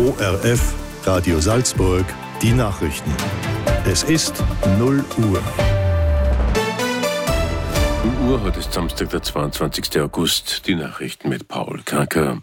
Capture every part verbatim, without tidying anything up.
O R F, Radio Salzburg, die Nachrichten. Es ist null Uhr. null Uhr, heute ist Samstag, der zweiundzwanzigster August. Die Nachrichten mit Paul Kacker.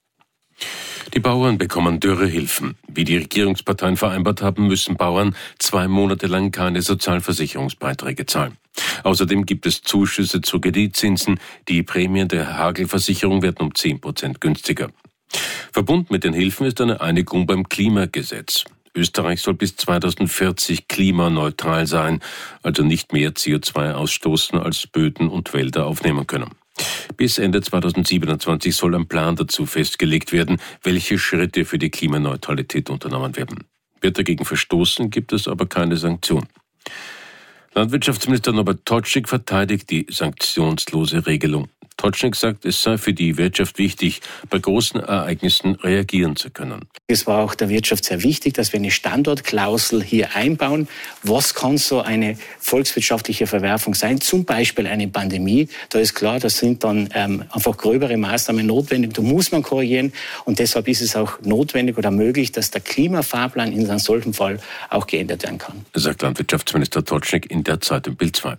Die Bauern bekommen Dürrehilfen. Wie die Regierungsparteien vereinbart haben, müssen Bauern zwei Monate lang keine Sozialversicherungsbeiträge zahlen. Außerdem gibt es Zuschüsse zu Kreditzinsen. Die Prämien der Hagelversicherung werden um zehn Prozent günstiger. Verbunden mit den Hilfen ist eine Einigung beim Klimagesetz. Österreich soll bis zweitausendvierzig klimaneutral sein, also nicht mehr C O zwei ausstoßen, als Böden und Wälder aufnehmen können. Bis Ende zweitausendsiebenundzwanzig soll ein Plan dazu festgelegt werden, welche Schritte für die Klimaneutralität unternommen werden. Wird dagegen verstoßen, gibt es aber keine Sanktion. Landwirtschaftsminister Norbert Totschnig verteidigt die sanktionslose Regelung. Totschnig sagt, es sei für die Wirtschaft wichtig, bei großen Ereignissen reagieren zu können. Es war auch der Wirtschaft sehr wichtig, dass wir eine Standortklausel hier einbauen. Was kann so eine volkswirtschaftliche Verwerfung sein? Zum Beispiel eine Pandemie. Da ist klar, das sind dann ähm, einfach gröbere Maßnahmen notwendig. Da muss man korrigieren. Und deshalb ist es auch notwendig oder möglich, dass der Klimafahrplan in einem solchen Fall auch geändert werden kann. Sagt Landwirtschaftsminister Totschnig in der Zeit im Bild zwei.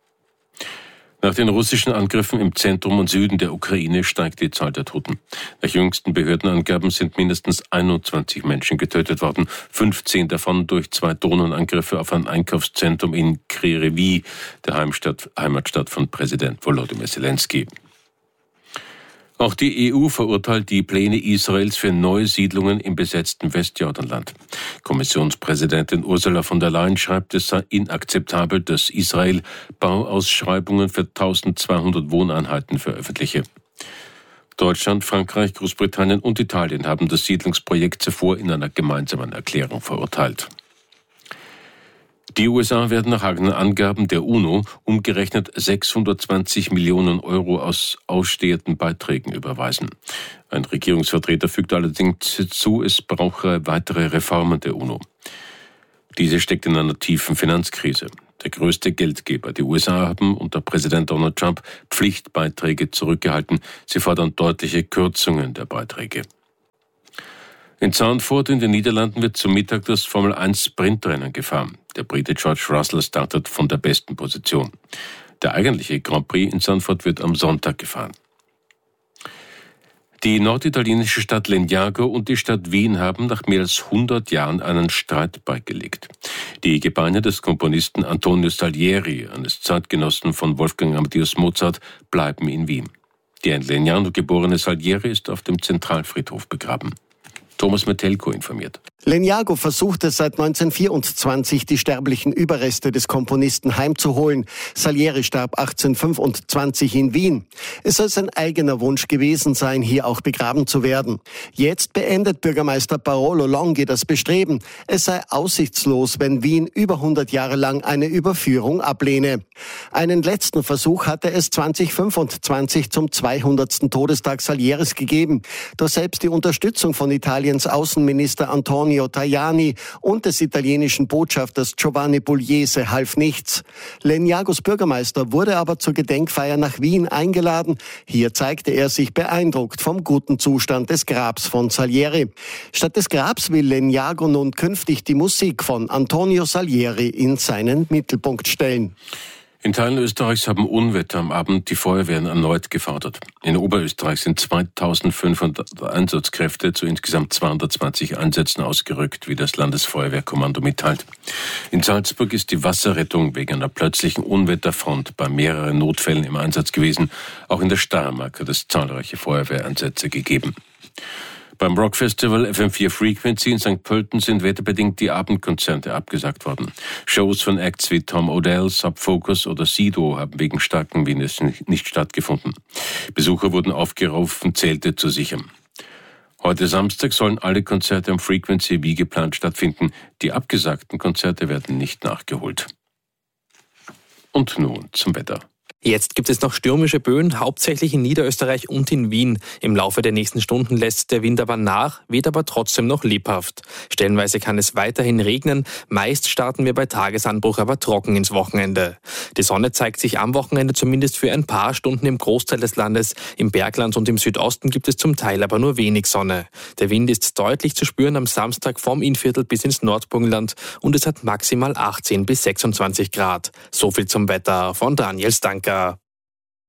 Nach den russischen Angriffen im Zentrum und Süden der Ukraine steigt die Zahl der Toten. Nach jüngsten Behördenangaben sind mindestens einundzwanzig Menschen getötet worden, fünfzehn davon durch zwei Drohnenangriffe auf ein Einkaufszentrum in Kryvyi, der Heimstadt, Heimatstadt von Präsident Volodymyr Zelensky. Auch die E U verurteilt die Pläne Israels für neue Siedlungen im besetzten Westjordanland. Kommissionspräsidentin Ursula von der Leyen schreibt, es sei inakzeptabel, dass Israel Bauausschreibungen für eintausendzweihundert Wohneinheiten veröffentliche. Deutschland, Frankreich, Großbritannien und Italien haben das Siedlungsprojekt zuvor in einer gemeinsamen Erklärung verurteilt. Die U S A werden nach eigenen Angaben der UNO umgerechnet sechshundertzwanzig Millionen Euro aus ausstehenden Beiträgen überweisen. Ein Regierungsvertreter fügt allerdings hinzu, es brauche weitere Reformen der UNO. Diese steckt in einer tiefen Finanzkrise. Der größte Geldgeber, die U S A, haben unter Präsident Donald Trump Pflichtbeiträge zurückgehalten. Sie fordern deutliche Kürzungen der Beiträge. In Zandvoort in den Niederlanden wird zum Mittag das Formel eins Sprintrennen gefahren. Der Brite George Russell startet von der besten Position. Der eigentliche Grand Prix in Zandvoort wird am Sonntag gefahren. Die norditalienische Stadt Legnago und die Stadt Wien haben nach mehr als hundert Jahren einen Streit beigelegt. Die Gebeine des Komponisten Antonio Salieri, eines Zeitgenossen von Wolfgang Amadeus Mozart, bleiben in Wien. Der in Legnano geborene Salieri ist auf dem Zentralfriedhof begraben. Thomas Metelko informiert. Legnago versuchte seit neunzehnhundertvierundzwanzig, die sterblichen Überreste des Komponisten heimzuholen. Salieri starb achtzehnhundertfünfundzwanzig in Wien. Es soll sein eigener Wunsch gewesen sein, hier auch begraben zu werden. Jetzt beendet Bürgermeister Paolo Longhi das Bestreben. Es sei aussichtslos, wenn Wien über hundert Jahre lang eine Überführung ablehne. Einen letzten Versuch hatte es zweitausendfünfundzwanzig zum zweihundertsten Todestag Salieris gegeben. Doch selbst die Unterstützung von Italiens Außenminister Antonio Tajani und des italienischen Botschafters Giovanni Pugliese half nichts. Legnagos Bürgermeister wurde aber zur Gedenkfeier nach Wien eingeladen. Hier zeigte er sich beeindruckt vom guten Zustand des Grabs von Salieri. Statt des Grabs will Legnago nun künftig die Musik von Antonio Salieri in seinen Mittelpunkt stellen. In Teilen Österreichs haben Unwetter am Abend die Feuerwehren erneut gefordert. In Oberösterreich sind zweitausendfünfhundert Einsatzkräfte zu insgesamt zweihundertzwanzig Einsätzen ausgerückt, wie das Landesfeuerwehrkommando mitteilt. In Salzburg ist die Wasserrettung wegen einer plötzlichen Unwetterfront bei mehreren Notfällen im Einsatz gewesen. Auch in der Steiermark hat es zahlreiche Feuerwehreinsätze gegeben. Beim Rockfestival F M vier Frequency in Sankt Pölten sind wetterbedingt die Abendkonzerte abgesagt worden. Shows von Acts wie Tom Odell, Subfocus oder Sido haben wegen starken Windes nicht stattgefunden. Besucher wurden aufgerufen, Zelte zu sichern. Heute Samstag sollen alle Konzerte am Frequency wie geplant stattfinden. Die abgesagten Konzerte werden nicht nachgeholt. Und nun zum Wetter. Jetzt gibt es noch stürmische Böen, hauptsächlich in Niederösterreich und in Wien. Im Laufe der nächsten Stunden lässt der Wind aber nach, weht aber trotzdem noch lebhaft. Stellenweise kann es weiterhin regnen, meist starten wir bei Tagesanbruch aber trocken ins Wochenende. Die Sonne zeigt sich am Wochenende zumindest für ein paar Stunden im Großteil des Landes. Im Bergland und im Südosten gibt es zum Teil aber nur wenig Sonne. Der Wind ist deutlich zu spüren am Samstag vom Innviertel bis ins Nordburgenland und es hat maximal achtzehn bis sechsundzwanzig Grad. So viel zum Wetter von Daniel Stanker.